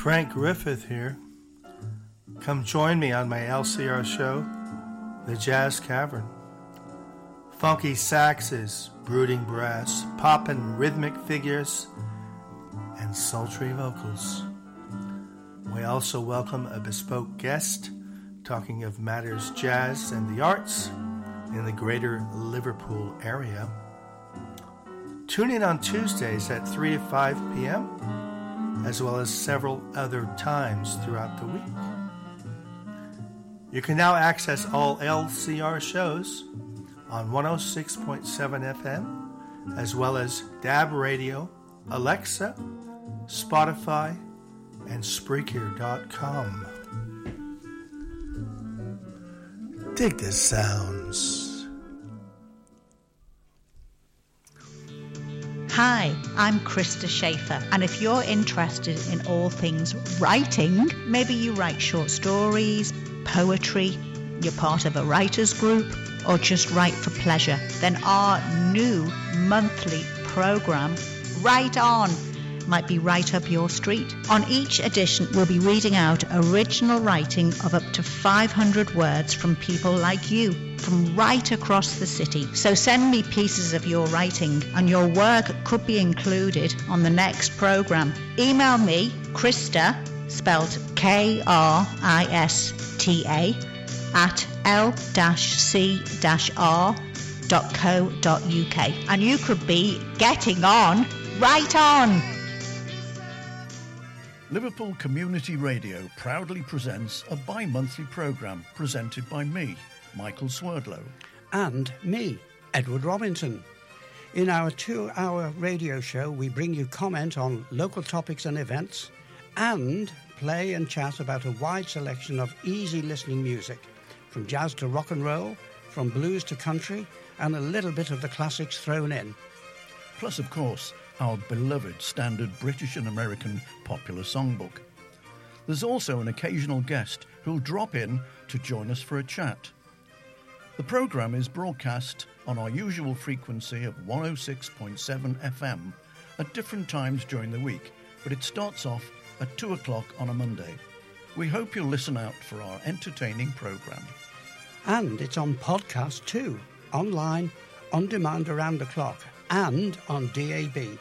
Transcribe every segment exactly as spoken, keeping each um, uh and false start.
Frank Griffith here. Come join me on my L C R show, The Jazz Cavern. Funky saxes, brooding brass, poppin' rhythmic figures, and sultry vocals. We also welcome a bespoke guest talking of matters jazz and the arts in the greater Liverpool area. Tune in on Tuesdays at three to five p.m., as well as several other times throughout the week. You can now access all L C R shows on one oh six point seven F M, as well as Dab Radio, Alexa, Spotify, and Spreaker dot com. Dig the sounds. Hi, I'm Krista Schaefer, and if you're interested in all things writing, maybe you write short stories, poetry, you're part of a writers group, or just write for pleasure, then our new monthly program, Write On, might be right up your street. On each edition, we'll be reading out original writing of up to five hundred words from people like you, from right across the city. So send me pieces of your writing, and your work could be included on the next program. Email me, Krista, spelled K R I S T A, at l c r dot co dot u k, and you could be getting on right on. Liverpool Community Radio proudly presents a bi-monthly programme presented by me, Michael Swerdlow. And me, Edward Robinson. In our two-hour radio show, we bring you comment on local topics and events, and play and chat about a wide selection of easy listening music, from jazz to rock and roll, from blues to country, and a little bit of the classics thrown in. Plus, of course, our beloved standard British and American popular songbook. There's also an occasional guest who'll drop in to join us for a chat. The programme is broadcast on our usual frequency of one oh six point seven F M at different times during the week, but it starts off at two o'clock on a Monday. We hope you'll listen out for our entertaining programme. And it's on podcast too, online, on demand around the clock, and on D A B.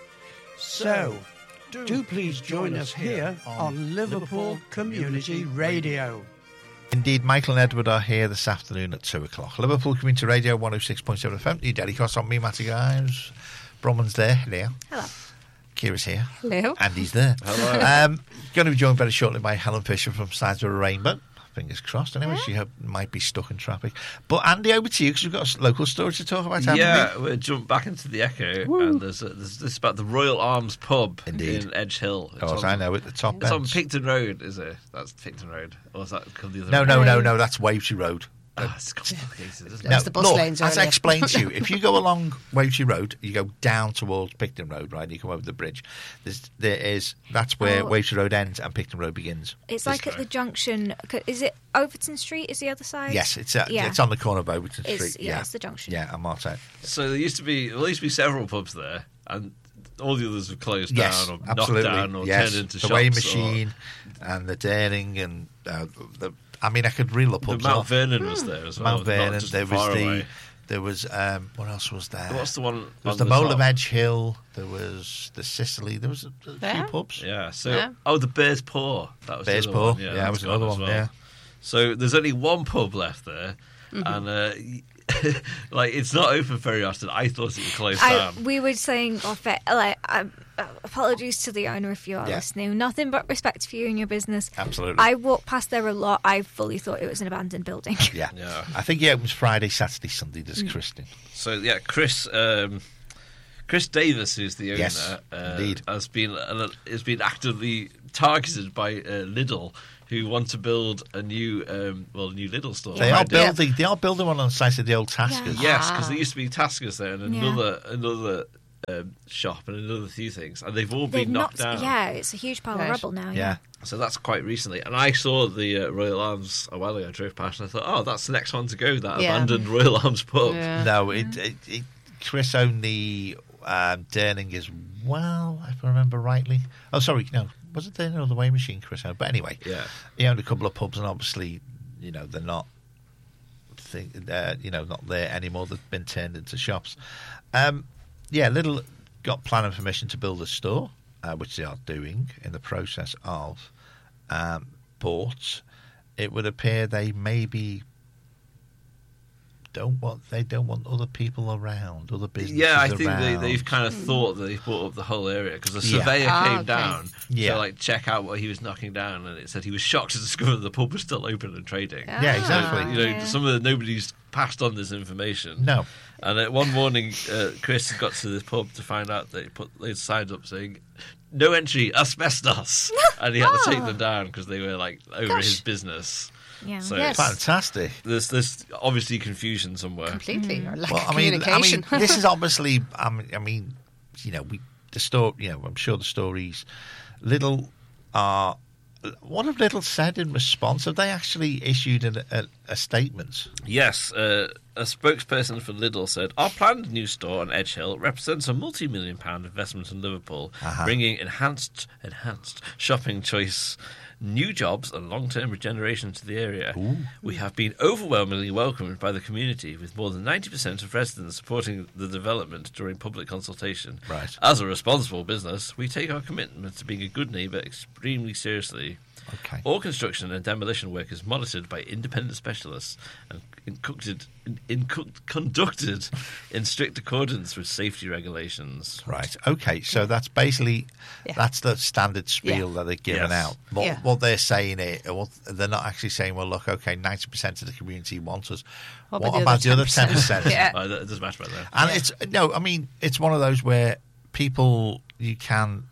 So, do, do please join us here on Liverpool Community Radio. Indeed, Michael and Edward are here this afternoon at two o'clock. Liverpool Community Radio, one oh six point seven F M. You Daddy Cross on me, Matty Guys. Bronwyn's there. Hello. Hello. Kira's here. Hello. Andy's there. Hello. Um, going to be joined very shortly by Helen Fisher from Sides of a Rainbow. Fingers crossed. Anyway, Yeah. she hope, might be stuck in traffic. But Andy, over to you, because we've got a local story to talk about, haven't Yeah, we? we'll jump back into the Echo, and there's, a, there's this about the Royal Arms pub Indeed. in Edge Hill. Of course, I know it. The top It's on ends. Picton Road, is it? That's Picton Road. Or is that called the other No, road? no, no, no. That's Wavertree Road. Ah, it's complicated, isn't it? No, the bus look, lanes as I earlier. explained to you, if you go along Wavertree Road, you go down towards Picton Road, right? You come over the bridge. There's, there is that's where Oh. Wavertree Road ends and Picton Road begins. It's like at the junction. Is it Overton Street? Is the other side? Yes, it's uh, Yeah. it's on the corner of Overton It's- Street. yeah, it's the junction. Yeah, and Martell. So there used to be, well, there used to be several pubs there, and all the others were closed Yes, down or absolutely. knocked down or yes. turned into the shops. Weighing or- Machine and the Daring and uh, the. I mean, I could reel up The pubs Mount off. Vernon was there as well. Mount not Vernon. just There was far the. away. There was um, what else was there? What's the one? There was on the the Mole top? of Edge Hill. There was the Sicily. There was a, a Yeah. few pubs. Yeah. So, Yeah. oh, the Bear's Paw. That was Bear's the other Paw. one. Yeah, Yeah, that was that's another gone as one. well. Yeah. So there's only one pub left there, Mm-hmm. and uh, like it's not open very often. I thought it would close I, down. we were saying off it, like, um, uh, apologies to the owner if you are Yeah. listening. Nothing but respect for you and your business. Absolutely. I walked past there a lot. I fully thought it was an abandoned building. Yeah. Yeah. I think he opens Friday, Saturday, Sunday. There's Mm. Christian. So yeah, Chris. Um, Chris Davis, who's the owner, Yes, uh, indeed. has been uh, has been actively targeted by uh, Lidl, who want to build a new um, well, a new Lidl store. They are Right. building. They are building one on the site of the old Taskers. Yeah. Yes, because there used to be Taskers there and Yeah. another another um, shop and another few things, and they've all They've been knocked knocked, down. yeah, it's a huge pile Right. of rubble now. Yeah. Yeah. So that's quite recently, and I saw the uh, Royal Arms a while ago. I drove past, and I thought, oh, that's the next one to go. That Yeah. abandoned Royal Arms pub. Yeah. No, it, it, it, Chris owned the um, Durning as well, if I remember rightly. Oh, sorry, no, was it Durning or the Way Machine, Chris? But anyway, Yeah. he owned a couple of pubs, and obviously, you know, they're not, think, uh, you know, not there anymore. They've been turned into shops. Um, yeah, Lidl got planning permission to build a store, uh, which they are doing in the process of. Um, but it would appear they maybe don't want they don't want other people around, other businesses Yeah, I think they, around. they've kind of thought that they brought up the whole area because the Yeah. surveyor Ah, came okay. down Yeah. to like check out what he was knocking down, and it said he was shocked to discover that the pub was still open and trading. Yeah, exactly. Ah, You know, Yeah. some of the nobody's passed on this information. No. And uh, one morning, uh, Chris got to the pub to find out they put they'd signs up saying "No entry, asbestos," and he had to take them down because they were like over his business. Yeah. So Yes. Fantastic. there's there's obviously confusion somewhere. Completely, or lack Well, of I mean, I communication. mean, this is obviously. I mean, I mean, you know, we the story. You know, I'm sure the stories. Lidl are. What have Lidl said in response? Have they actually issued a, a, a statement? Yes, uh, a spokesperson for Lidl said, our planned new store on Edge Hill represents a multi-million pound investment in Liverpool, Uh-huh. bringing enhanced enhanced shopping choice, new jobs and long-term regeneration to the area. We have been overwhelmingly welcomed by the community, with more than ninety percent of residents supporting the development during public consultation. Right. As a responsible business, we take our commitment to being a good neighbour extremely seriously. Okay. All construction and demolition work is monitored by independent specialists and conducted in, in, conducted in strict accordance with safety regulations. Right. Okay. So that's basically Yeah. that's the standard spiel Yeah. that they're giving Yes. out. What, Yeah. what they're saying is, what, they're not actually saying, well, look, okay, ninety percent of the community wants us. What What, about the about other the other ten ten percent? percent? Yeah. Uh, it doesn't matter about that. And it's no, I mean, it's one of those where people you can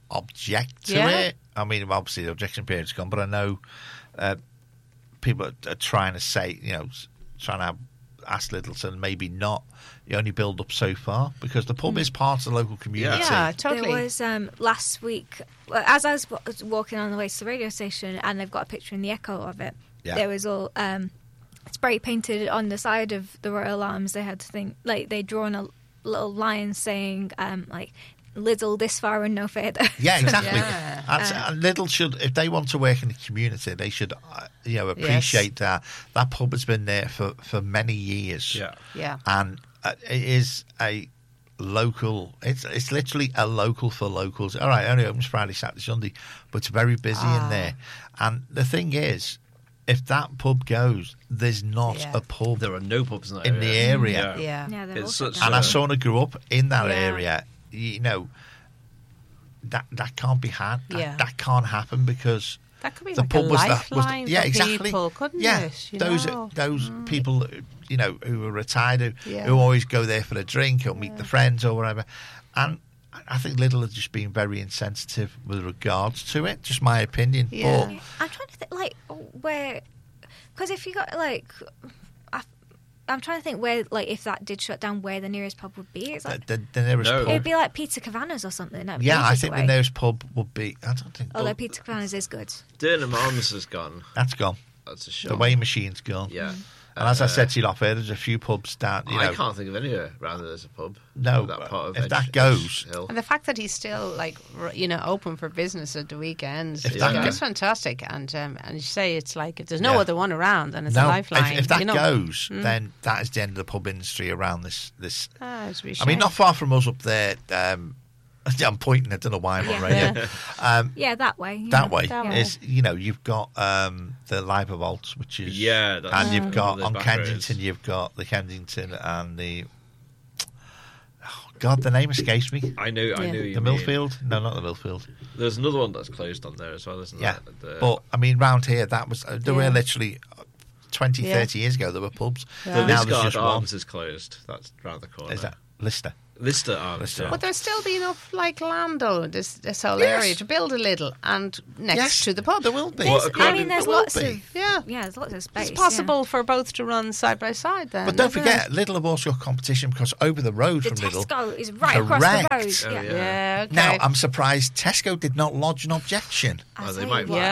object to Yeah. it. I mean, obviously the objection period's gone, but I know uh, people are, are trying to say, you know, s- trying to have, ask Littleton maybe not. You only build up so far because the pub is part of the local community. yeah, totally. There was um, last week, well, as I was w- was walking on the way to the radio station, and they've got a picture in the Echo of it. Yeah. There was all um, spray painted on the side of the Royal Arms. They had to think like they'd drawn a little line saying um, like Lidl this far and no further. Yeah, exactly. Yeah. That's, and Lidl should, if they want to work in the community, they should, uh, you know, appreciate that. That pub has been there for, for many years. Yeah. Yeah. And uh, it is a local, it's it's literally a local for locals. All right, it only opens Friday, Saturday, Sunday, but it's very busy Ah. in there. And the thing is, if that pub goes, there's not Yeah. a pub There are no pubs in that in area. the area. Yeah. Yeah, they're It's also such down. And as someone who grew up in that Yeah. area, you know, that that can't be had. That, Yeah. that can't happen because That could be the like pub a was the, was the- lifeline yeah, for exactly. people, couldn't yeah, it? You those know? those people, you know, who are retired, who, Yeah. who always go there for a drink or meet the friends or whatever. And I think Lidl has just been very insensitive with regards to it. Just my opinion. Yeah. But I'm trying to think, like, where, because if you got like, I, I'm trying to think where, like, if that did shut down, where the nearest pub would be. It's like the, the, the nearest No. pub. it'd be like Peter Cavanagh or something. That'd be Yeah, I ages think away. the nearest pub would be. I don't think. Although well, Peter Cavanagh's is good. Durnham Arms has gone. that's gone. That's a The shame. weigh machine's gone. Yeah. And as I Uh, said to you off air, there's a few pubs down. You know, I can't think of anywhere around there there's a pub. No, that part of if Edge- that goes- Edge Hill. And the fact that he's still like r- you know open for business at the weekends, If is that it's go- fantastic. And um, and you say it's like if there's no Yeah. other one around, then it's no, a lifeline. if, if that you know? goes, Mm. then that is the end of the pub industry around this. This, Ah, it's a I mean, shame. not far from us up there. Um, I'm pointing. I don't know why I'm on Yeah. radio. Um, Yeah, that way. yeah. that way That way. is, you know, you've got um, the Live Vaults, which is Yeah, that's and you've one got of the on back Kensington, rows. you've got the Kensington and the. Oh God, the name escapes me. I know, I Yeah. know. You The mean. Millfield? No, not the Millfield. There's another one that's closed on there as well, isn't Yeah, there? The, but I mean, round here, that was uh, there were Yeah. literally twenty, Yeah. thirty years ago. There were pubs. the Yeah. Now there's Liscard just one. Arms is closed. That's round the corner. Is that Lister? Lister Arms? Lister yeah. But there'll still be enough like land though, this this whole Yes. area to build a little and next Yes, to the pub. there will be. Well, There's- I according- mean, there's there will lots be. of Yeah. yeah, there's lots of space. It's possible for both to run side by side then. But don't isn't forget, it? Lidl have also got competition because over the road Yeah. from The Lidl. Tesco is right across the Correct. road. Oh, yeah. yeah. Yeah, okay. Now, I'm surprised Tesco did not lodge an objection. I Oh, they tell might you well. what, Yeah.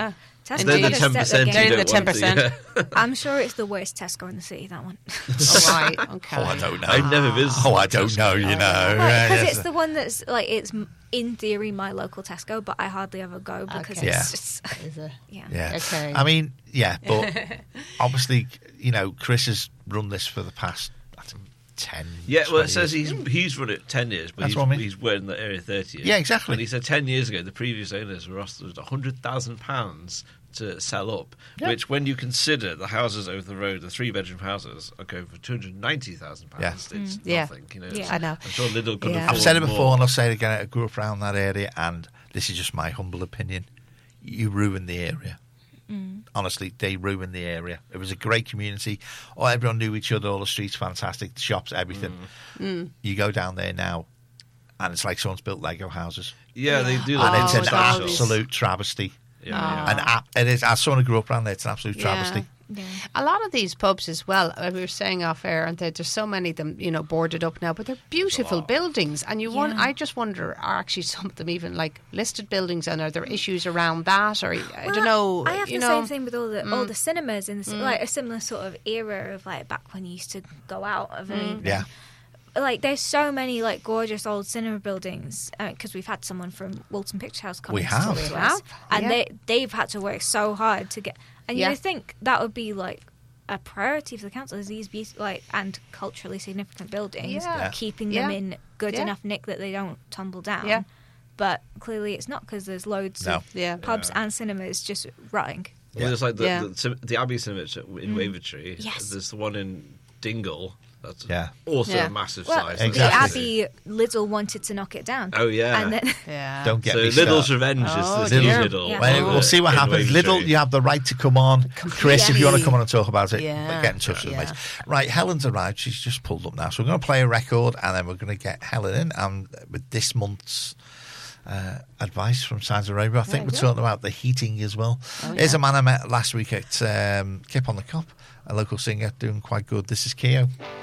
Tesco They're the gotta ten step percent. their They're game. the ten percent. I'm sure it's the worst Tesco in the city. That one. All right. Okay. Oh, I don't know. I've never visited. Oh, I don't know, you know. Because Yes. it's the one that's like it's m- in theory my local Tesco, but I hardly ever go because Okay. Yeah. it's just Is it? yeah. Yeah. Okay. I mean, yeah, but obviously, you know, Chris has run this for the past, I think, ten Yeah, well, it twenty says years. he's he's run it ten years, but That's he's, what I mean. he's worked in the area thirty years. Yeah, exactly. And he said ten years ago the previous owners were offered one hundred thousand pounds to sell up, Yeah. which, when you consider the houses over the road, the three-bedroom houses, are going for two hundred ninety thousand pounds. Yeah. It's Yeah. nothing. You know, Yeah. I know. I'm sure Lidl could Yeah. afford I've said it before more. and I'll say it again. I grew up around that area, and this is just my humble opinion. You ruined the area. Honestly, they ruined the area. It was a great community. Oh, everyone knew each other. All the streets fantastic. The shops, everything. You go down there now, and it's like someone's built Lego houses, Yeah, they do. and like it's Oh, an with all these- absolute travesty. Yeah, yeah. An ap- it is. As someone who grew up around there, it's an absolute Yeah. travesty. Yeah. A lot of these pubs as well, uh, we were saying off air, aren't there? There's so many of them, you know, boarded up now, but they're beautiful buildings. And you want, Yeah. I just wonder, are actually some of them even like listed buildings, and are there issues around that? Or I don't know. I have you the know, same thing with all the all the cinemas in the, ci- like a similar sort of era of like back when you used to go out of an Yeah. like there's so many like gorgeous old cinema buildings because we've had someone from Wilton Picture House come We and talk have. to We us, have, and yeah. they they've had to work so hard to get. And Yeah. you think that would be like a priority for the council is these be- like and culturally significant buildings, Yeah. Yeah. keeping Yeah. them in good Yeah. enough nick that they don't tumble down. Yeah. But clearly it's not because there's loads No. of Yeah. pubs and cinemas just rotting. Well, there's like the, Yeah. the, cin- the Abbey Cinema in Wavertree. Yes. There's the one in Dingle. That's Yeah. also Yeah. a massive Well, size. Exactly. the Abbey Lidl wanted to knock it down. Oh, yeah. and then Yeah. Don't get So me Lidl's started. revenge Oh, is this dear. Lidl. Yeah. Well, uh, we'll see what in happens. Wavertree. Lidl, you have the right to come on. Chris, if you want to come on and talk about it, Yeah. get in touch with Yeah. us. Right, Helen's arrived. She's just pulled up now. So we're going to play a record, and then we're going to get Helen in and with this month's uh, advice from Signs of Rainbow. I think Very we're good. talking about the heating as well. Oh, Here's yeah. a man I met last week at um, Kip on the Cop, a local singer doing quite good. This is Keo.